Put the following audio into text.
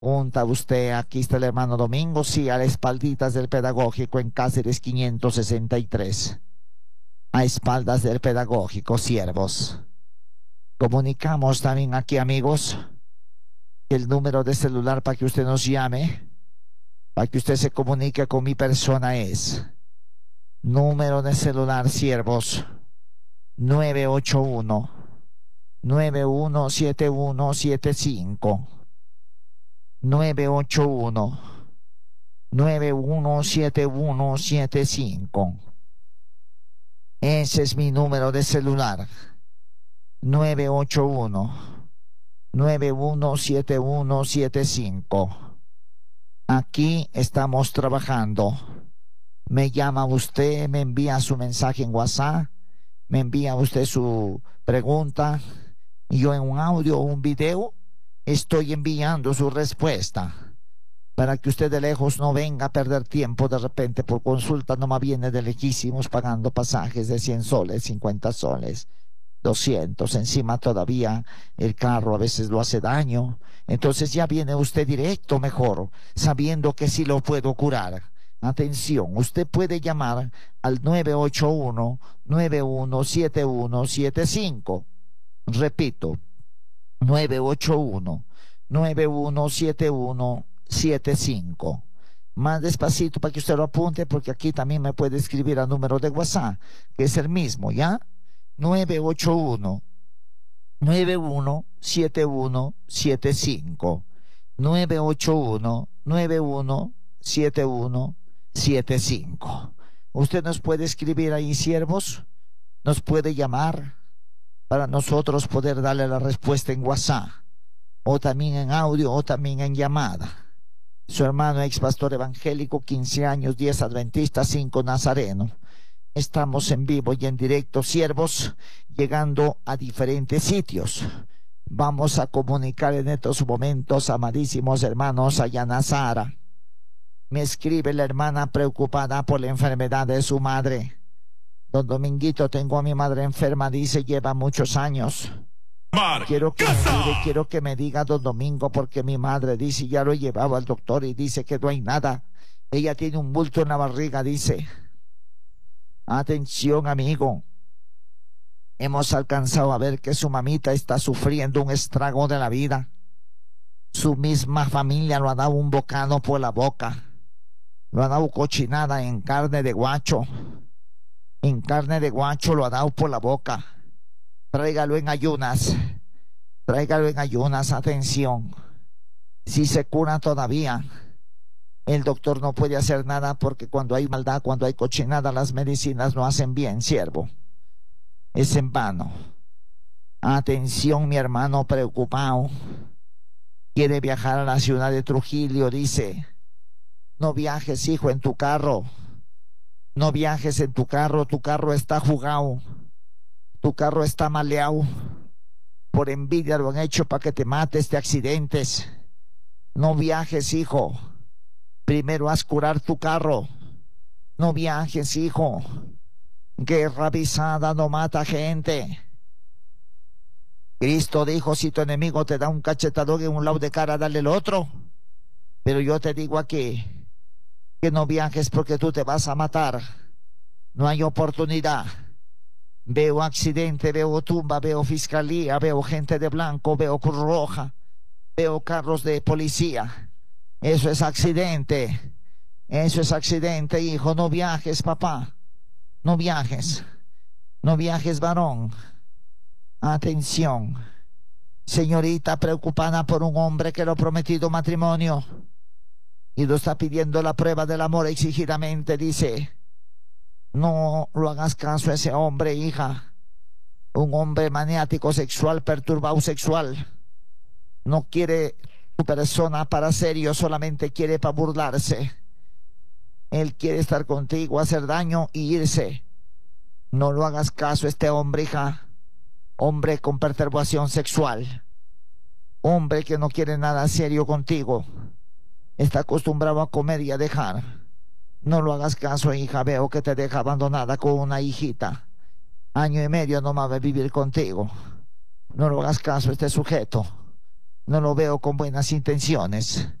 Junta usted, aquí está el hermano Domingo, sí, a las espalditas del Pedagógico en Cáceres 563. A espaldas del Pedagógico, siervos. Comunicamos también aquí, amigos, el número de celular para que usted nos llame, para que usted se comunique con mi persona es número de celular, siervos, 981-917175. 981-917175. Ese es mi número de celular. 981-917175. Aquí estamos trabajando. Me llama usted, me envía su mensaje en WhatsApp, me envía usted su pregunta, y yo en un audio o un video estoy enviando su respuesta, para que usted de lejos no venga a perder tiempo de repente por consulta, nomás viene de lejísimos pagando pasajes de 100 soles, 50 soles, 200, encima todavía el carro a veces lo hace daño. Entonces ya viene usted directo mejor, sabiendo que sí lo puedo curar. Atención, usted puede llamar al 981-917175. Repito, 981-917175. Más despacito para que usted lo apunte, porque aquí también me puede escribir al número de WhatsApp, que es el mismo, ¿ya? 981-917175. 981-917175. Usted nos puede escribir ahí, siervos, nos puede llamar para nosotros poder darle la respuesta en WhatsApp, o también en audio, o también en llamada. Su hermano ex pastor evangélico, 15 años, 10 adventistas, 5 nazareno. Estamos en vivo y en directo, siervos, llegando a diferentes sitios. Vamos a comunicar en estos momentos, amadísimos hermanos, a Yanazara. Me escribe la hermana preocupada por la enfermedad de su madre. Don Dominguito, tengo a mi madre enferma, dice, lleva muchos años. Quiero que me diga, don Domingo, porque mi madre dice, ya lo he llevado al doctor y dice que no hay nada. Ella tiene un bulto en la barriga, dice. Atención, amigo. Hemos alcanzado a ver que su mamita está sufriendo un estrago de la vida. Su misma familia lo ha dado un bocado por la boca. Lo ha dado cochinada en carne de guacho. En carne de guacho lo ha dado por la boca. Tráigalo en ayunas. Tráigalo en ayunas, atención. Si se cura todavía, el doctor no puede hacer nada, porque cuando hay maldad, cuando hay cochinada, las medicinas no hacen bien, siervo. Es en vano. Atención, mi hermano preocupado. Quiere viajar a la ciudad de Trujillo, dice. No viajes, hijo, en tu carro. No viajes en tu carro está jugado. Tu carro está maleado. Por envidia lo han hecho para que te mates de accidentes. No viajes, hijo. Primero haz curar tu carro. No viajes, hijo. Guerra avisada no mata gente. Cristo dijo, si tu enemigo te da un cachetadón en un lado de cara, dale el otro. Pero yo te digo aquí, que no viajes porque tú te vas a matar. No hay oportunidad. Veo accidente, veo tumba, veo fiscalía, veo gente de blanco, veo Cruz Roja, veo carros de policía. Eso es accidente. Eso es accidente, hijo. No viajes, papá. No viajes. No viajes, varón. Atención. Señorita preocupada por un hombre que lo ha prometido matrimonio y lo está pidiendo la prueba del amor exigidamente, dice. No lo hagas caso a ese hombre, hija. Un hombre maniático sexual, perturbado sexual. No quiere tu persona para serio, solamente quiere para burlarse. Él quiere estar contigo, hacer daño y irse. No lo hagas caso a este hombre, hija. Hombre con perturbación sexual. Hombre que no quiere nada serio contigo. Está acostumbrado a comer y a dejar. No lo hagas caso, hija. Veo que te deja abandonada con una hijita. 1 año y medio no va a vivir contigo. No lo hagas caso a este sujeto. no lo veo con buenas intenciones.